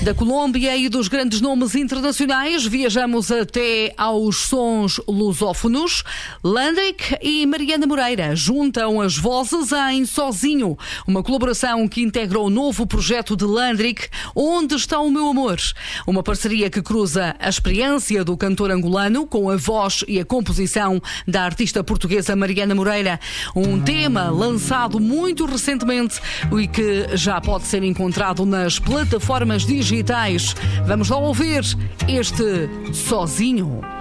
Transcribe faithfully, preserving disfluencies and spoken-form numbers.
Da Colômbia e dos grandes nomes internacionais, viajamos até aos sons lusófonos. Landrick e Mariana Moreira juntam as vozes em Sozinho, uma colaboração que integra o novo projeto de Landrick, Onde Está o Meu Amor? Uma parceria que cruza a experiência do cantor angolano com a voz e a composição da artista portuguesa Mariana Moreira. Um tema lançado muito recentemente e que já pode ser encontrado nas plataformas digitais. Vamos lá ouvir este Sozinho.